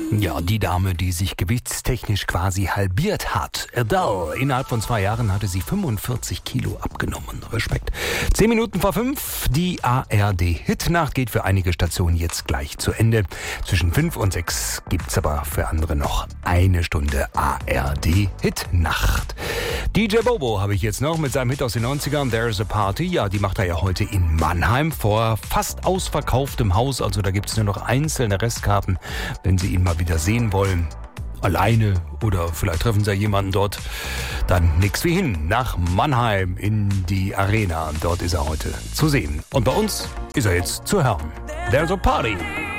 Ja, die Dame, die sich gewichtstechnisch quasi halbiert hat. Adele. Innerhalb von 2 Jahren hatte sie 45 Kilo abgenommen. Respekt. 10 Minuten vor 5. Die ARD-Hitnacht geht für einige Stationen jetzt gleich zu Ende. Zwischen 5 und 6 gibt's aber für andere noch 1 Stunde ARD-Hitnacht. DJ Bobo habe ich jetzt noch mit seinem Hit aus den 90ern, There's a Party. Ja, die macht er ja heute in Mannheim vor fast ausverkauftem Haus. Also da gibt's nur noch einzelne Restkarten, wenn Sie ihn mal wieder sehen wollen. Alleine oder vielleicht treffen Sie ja jemanden dort. Dann nix wie hin nach Mannheim in die Arena. Dort ist er heute zu sehen. Und bei uns ist er jetzt zu hören. There's a Party.